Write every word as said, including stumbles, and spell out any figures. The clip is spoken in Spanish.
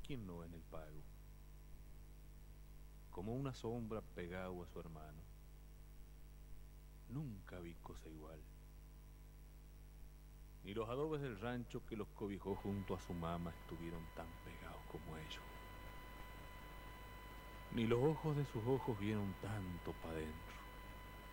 ¿quién no en el pago? Como una sombra pegado a su hermano. Nunca vi cosa igual. Ni los adobes del rancho que los cobijó junto a su mama estuvieron tan pegados como ellos. Ni los ojos de sus ojos vieron tanto pa' dentro.